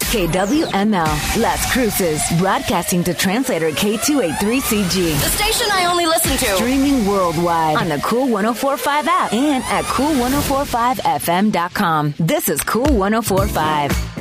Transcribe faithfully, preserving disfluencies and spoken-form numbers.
K W M L, Las Cruces, broadcasting to translator K two eighty-three C G. The station I only listen to. Streaming worldwide on the Cool one oh four point five app and at cool ten forty-five f m dot com. This is Cool one oh four point five.